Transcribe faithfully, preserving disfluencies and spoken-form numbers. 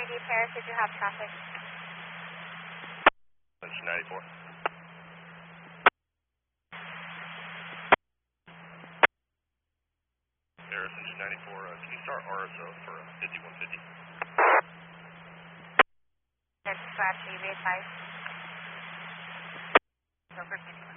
ninety Paris, did you have traffic? Engine ninety-four. Paris, engine ninety-four, uh, can you start R S O for uh, fifty-one fifty? That's scratchy, be advised. Over fifty.